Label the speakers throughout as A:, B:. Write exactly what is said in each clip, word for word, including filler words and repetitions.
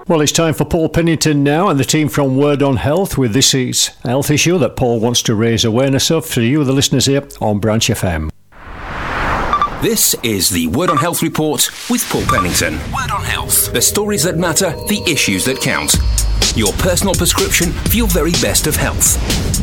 A: Well, it's time for Paul Pennington now and the team from Word on Health with this is a health issue that Paul wants to raise awareness of for you, the listeners here on Branch F M.
B: This is the Word on Health report with Paul Pennington. Word on Health. The stories that matter, the issues that count. Your personal prescription for your very best of health.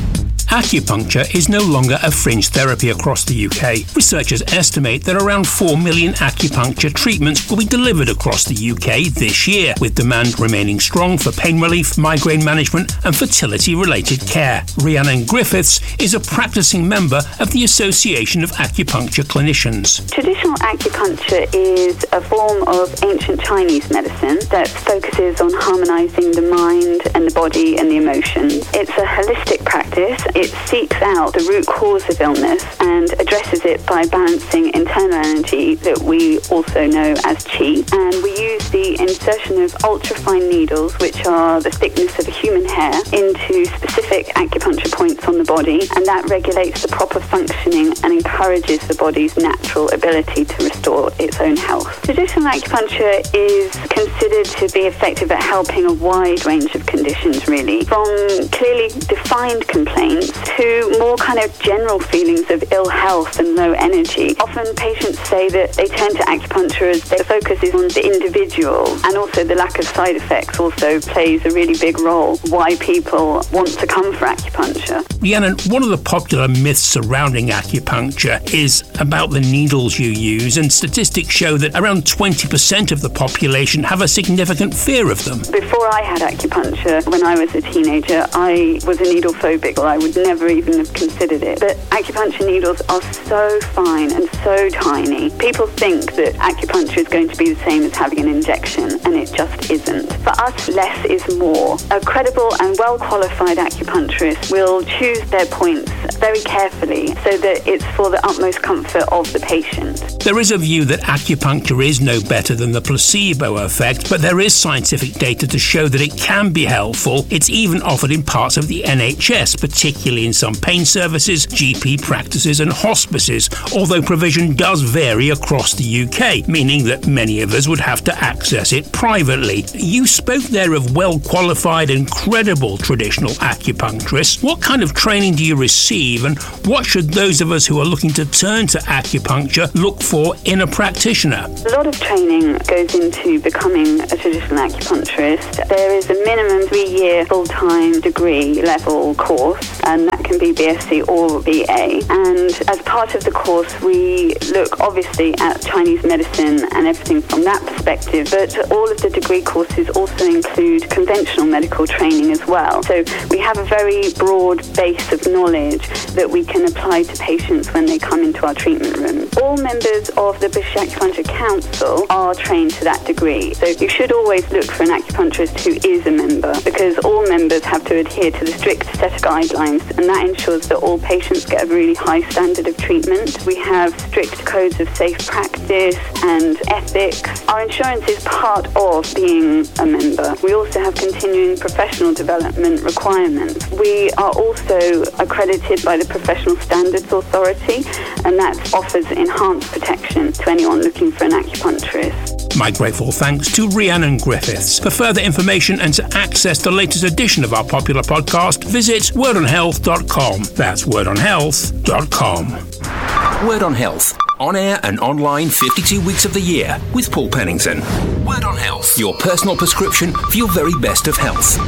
C: Acupuncture is no longer a fringe therapy across the U K. Researchers estimate that around four million acupuncture treatments will be delivered across the U K this year, with demand remaining strong for pain relief, migraine management and fertility-related care. Rhiannon Griffiths is a practicing member of the Association of Acupuncture Clinicians.
D: Traditional acupuncture is a form of ancient Chinese medicine that focuses on harmonising the mind and the body and the emotions. It's a holistic practice. It seeks out the root cause of illness and addresses it by balancing internal energy that we also know as qi. And we use the insertion of ultrafine needles, which are the thickness of a human hair, into specific acupuncture points on the body, and that regulates the proper functioning and encourages the body's natural ability to restore its own health. Traditional acupuncture is considered to be effective at helping a wide range of conditions, really, from clearly defined complaints to more kind of general feelings of ill health and low energy. Often patients say that they turn to acupuncture as the focus is on the individual, and also the lack of side effects also plays a really big role why people want to come for acupuncture.
C: Rhiannon, one of the popular myths surrounding acupuncture is about the needles you use, and statistics show that around twenty percent of the population have a significant fear of them.
D: Before I had acupuncture, when I was a teenager, I was a needle phobic. I would never even have considered it. But acupuncture needles are so fine and so tiny. People think that acupuncture is going to be the same as having an injection, and it just isn't. For us, less is more. A credible and well-qualified acupuncturist will choose their points very carefully so that it's for the utmost comfort of the patient.
C: There is a view that acupuncture is no better than the placebo effect, but there is scientific data to show that it can be helpful. It's even offered in parts of the N H S, particularly in some pain services, G P practices and hospices, although provision does vary across the U K, meaning that many of us would have to access it privately. You spoke there of well-qualified and credible traditional acupuncturists. What kind of training do you receive, and what should those of us who are looking to turn to acupuncture look for in a practitioner?
D: A lot of training goes into becoming a traditional acupuncturist. There is a minimum three-year full-time degree level course, and that can be B S c or B A. And as part of the course, we look obviously at Chinese medicine and everything from that perspective, but all of the degree courses also include conventional medical training as well. So we have a very broad base of knowledge that we can apply to patients when they come into our treatment room. All members of the British Acupuncture Council are trained to that degree. So you should always look for an acupuncturist who is a member, because all members have to adhere to the strict set of guidelines, and that ensures that all patients get a really high standard of treatment. We have strict codes of safe practice and ethics. Our insurance is part of being a member. We also have continuing professional development requirements. We are also accredited by the Professional Standards Authority, and that offers enhanced protection to anyone looking for an acupuncturist.
C: My grateful thanks to Rhiannon Griffiths. For further information and to access the latest edition of our popular podcast, visit word on health dot com. That's word on health dot com.
B: Word on Health. On air and online fifty-two weeks of the year with Paul Pennington. Word on Health. Your personal prescription for your very best of health.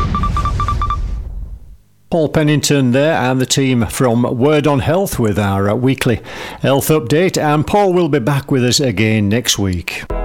A: Paul Pennington there and the team from Word on Health with our uh, weekly health update, and Paul will be back with us again next week.